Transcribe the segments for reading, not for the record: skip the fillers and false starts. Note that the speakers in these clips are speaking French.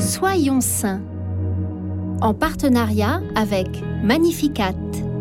Soyons saints, en partenariat avec Magnificat.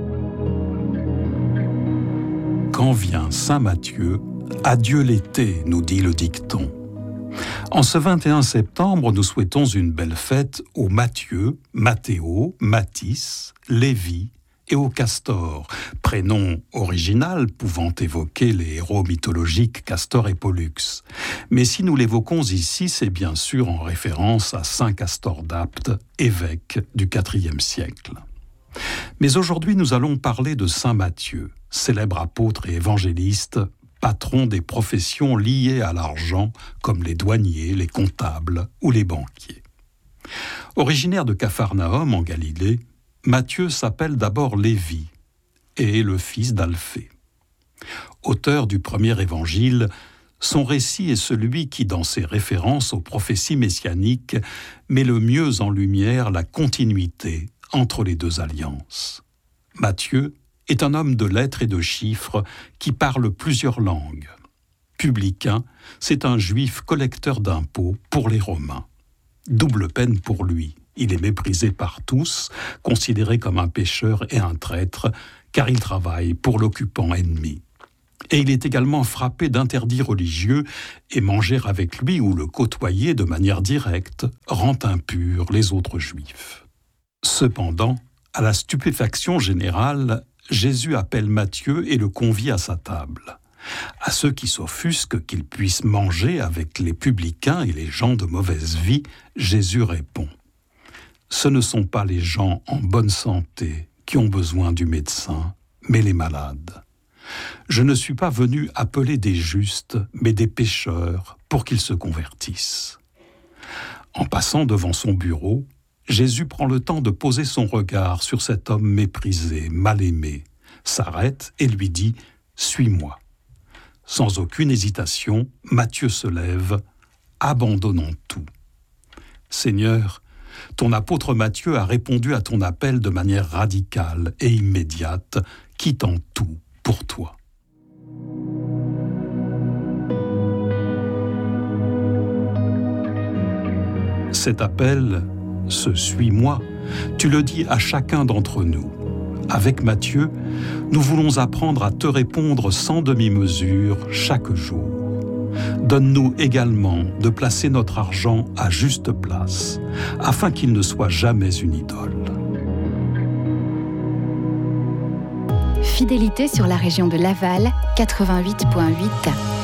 Quand vient Saint Matthieu, adieu l'été, nous dit le dicton. En ce 21 septembre, nous souhaitons une belle fête aux Matthieu, Mathéo, Mathis, Lévi et au Castor, prénom original pouvant évoquer les héros mythologiques Castor et Pollux. Mais si nous l'évoquons ici, c'est bien sûr en référence à saint Castor d'Apt, évêque du IVe siècle. Mais aujourd'hui, nous allons parler de saint Matthieu, célèbre apôtre et évangéliste, patron des professions liées à l'argent, comme les douaniers, les comptables ou les banquiers. Originaire de Capharnaüm en Galilée, Matthieu s'appelle d'abord Lévi et est le fils d'Alphée. Auteur du premier évangile, son récit est celui qui, dans ses références aux prophéties messianiques, met le mieux en lumière la continuité entre les deux alliances. Matthieu est un homme de lettres et de chiffres qui parle plusieurs langues. Publicain, c'est un juif collecteur d'impôts pour les Romains. Double peine pour lui. Il est méprisé par tous, considéré comme un pécheur et un traître, car il travaille pour l'occupant ennemi. Et il est également frappé d'interdits religieux, et manger avec lui ou le côtoyer de manière directe rend impurs les autres juifs. Cependant, à la stupéfaction générale, Jésus appelle Matthieu et le convie à sa table. À ceux qui s'offusquent qu'il puisse manger avec les publicains et les gens de mauvaise vie, Jésus répond : ce ne sont pas les gens en bonne santé qui ont besoin du médecin, mais les malades. Je ne suis pas venu appeler des justes, mais des pécheurs, pour qu'ils se convertissent. En passant devant son bureau, Jésus prend le temps de poser son regard sur cet homme méprisé, mal aimé, s'arrête et lui dit « Suis-moi ». Sans aucune hésitation, Matthieu se lève, abandonnant tout. « Seigneur, ton apôtre Matthieu a répondu à ton appel de manière radicale et immédiate, quittant tout pour toi. » Cet appel, ce « suis-moi », tu le dis à chacun d'entre nous. Avec Matthieu, nous voulons apprendre à te répondre sans demi-mesure chaque jour. Donne-nous également de placer notre argent à juste place, afin qu'il ne soit jamais une idole. Fidélité sur la région de Laval, 88.8.